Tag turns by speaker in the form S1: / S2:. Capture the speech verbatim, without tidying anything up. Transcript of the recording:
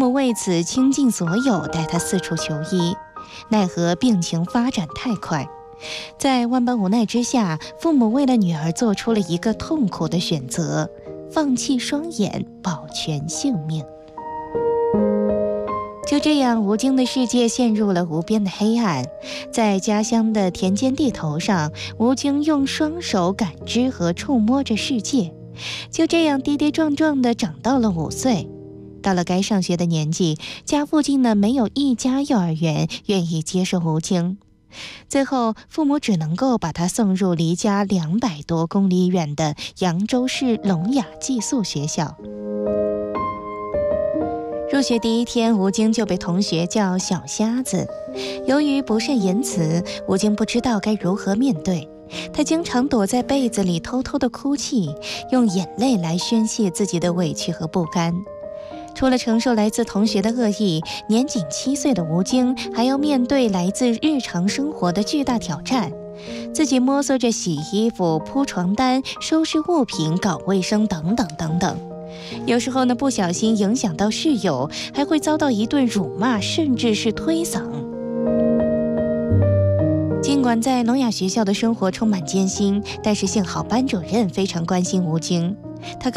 S1: 母为此倾尽所有，带她四处求医，奈何病情发展太快。在万般无奈之下，父母为了女儿做出了一个痛苦的选择，放弃双眼，保全性命。就这样，吴京的世界陷入了无边的黑暗。在家乡的田间地头上，吴京用双手感知和触摸着世界。就这样跌跌撞撞地长到了五岁。到了该上学的年纪，家附近呢没有一家幼儿园愿意接受吴京。最后，父母只能够把他送入离家两百多公里远的扬州市聋哑寄宿学校。入学第一天，吴京就被同学叫小瞎子。由于不善言辞，吴京不知道该如何面对。他经常躲在被子里偷偷地哭泣，用眼泪来宣泄自己的委屈和不甘。除了承受来自同学的恶意，年仅七岁的吴京还要面对来自日常生活的巨大挑战。自己摸索着洗衣服、铺床单、收拾物品、搞卫生等等等等。有时候呢，不小心影响到室友，还会遭到一顿辱骂，甚至是推搡。尽管在聋哑学校的生活充满艰辛，但是幸好班主任非常关心吴京。他